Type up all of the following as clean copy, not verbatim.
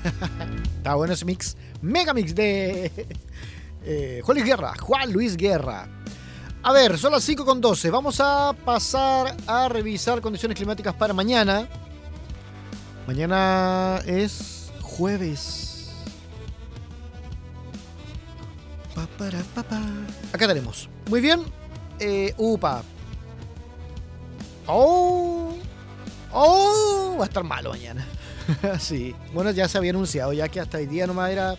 Está bueno ese mix. Mega mix de Juan Luis Guerra. A ver, son las 5:12. Vamos a pasar a revisar condiciones climáticas para mañana. Mañana es jueves. Acá tenemos. Muy bien. Upa. Va a estar malo mañana. Sí. Bueno, ya se había anunciado, ya que hasta hoy día nomás era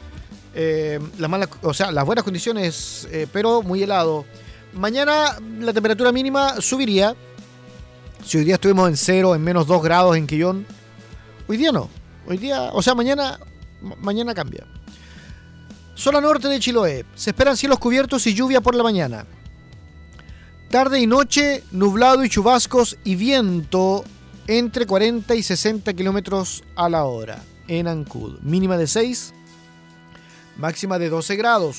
las buenas condiciones, pero muy helado. Mañana la temperatura mínima subiría. Si hoy día estuvimos en 0, en menos 2 grados en Quillón, hoy día no. Hoy día, o sea, mañana cambia. Zona norte de Chiloé. Se esperan cielos cubiertos y lluvia por la mañana. Tarde y noche, nublado y chubascos y viento entre 40 y 60 kilómetros a la hora en Ancud. Mínima de 6, máxima de 12 grados.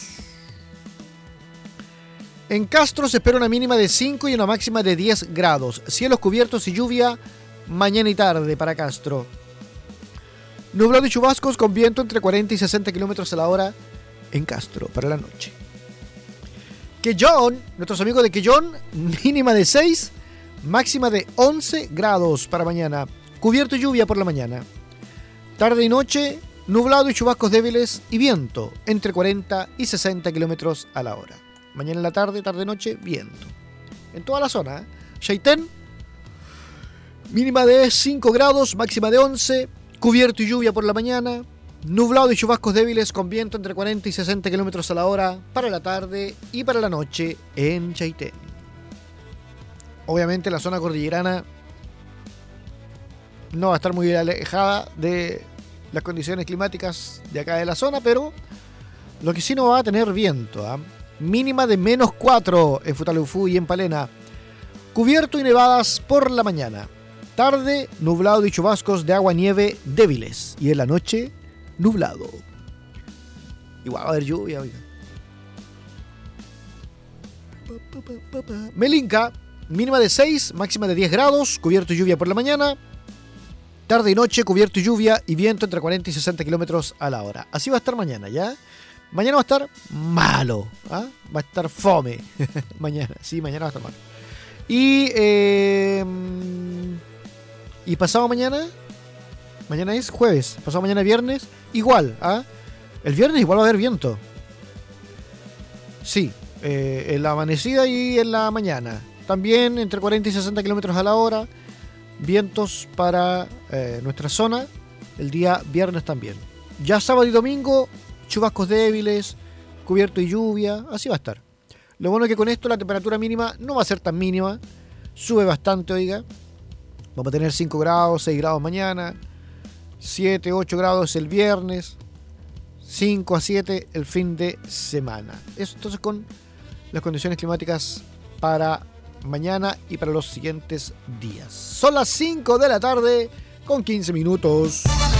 En Castro se espera una mínima de 5 y una máxima de 10 grados. Cielos cubiertos y lluvia mañana y tarde para Castro. Nublado y chubascos con viento entre 40 y 60 kilómetros a la hora en Castro para la noche. Quellón, nuestros amigos de Quellón, mínima de 6, máxima de 11 grados para mañana. Cubierto y lluvia por la mañana. Tarde y noche, nublado y chubascos débiles y viento entre 40 y 60 kilómetros a la hora. Mañana en la tarde, tarde-noche, viento. En toda la zona. Chaitén, mínima de 5 grados, máxima de 11. Cubierto y lluvia por la mañana. Nublado y chubascos débiles con viento entre 40 y 60 kilómetros a la hora para la tarde y para la noche en Chaitén. Obviamente la zona cordillerana no va a estar muy alejada de las condiciones climáticas de acá de la zona, pero lo que sí no va a tener viento, ¿eh? Mínima de menos 4 en Futaleufú y en Palena. Cubierto y nevadas por la mañana. Tarde, nublado y chubascos de agua-nieve débiles. Y en la noche, nublado. Igual va a haber lluvia, oiga. Melinca, mínima de 6, máxima de 10 grados. Cubierto y lluvia por la mañana. Tarde y noche, cubierto y lluvia y viento entre 40 y 60 kilómetros a la hora. Así va a estar mañana, ¿ya? Mañana va a estar malo, ¿ah? Va a estar fome. Mañana va a estar malo. Y pasado mañana es jueves, pasado mañana viernes, igual, ¿ah? El viernes igual va a haber viento. Sí, en la amanecida y en la mañana. También entre 40 y 60 kilómetros a la hora. Vientos para nuestra zona. El día viernes también. Ya sábado y domingo, chubascos débiles, cubierto y lluvia, así va a estar. Lo bueno es que con esto la temperatura mínima no va a ser tan mínima, sube bastante, oiga. Vamos a tener 5 grados, 6 grados mañana, 7, 8 grados el viernes, 5 a 7 el fin de semana. Eso entonces con las condiciones climáticas para mañana y para los siguientes días. Son las 5 de la tarde con 15 minutos.